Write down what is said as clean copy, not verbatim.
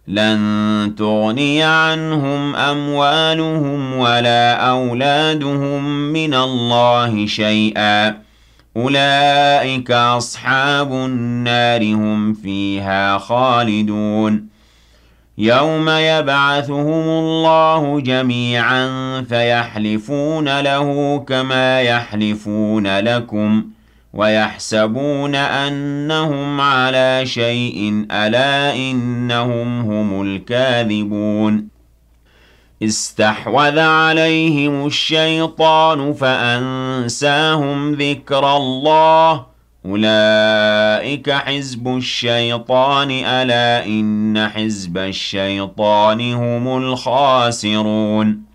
لن تغني عنهم أموالهم ولا أولادهم من الله شيئا أولئك أصحاب النار هم فيها خالدون يوم يبعثهم الله جميعا فيحلفون له كما يحلفون لكم ويحسبون أنهم على شيء ألا إنهم هم الكاذبون استحوذ عليهم الشيطان فأنساهم ذكر الله أولئك حزب الشيطان ألا إن حزب الشيطان هم الخاسرون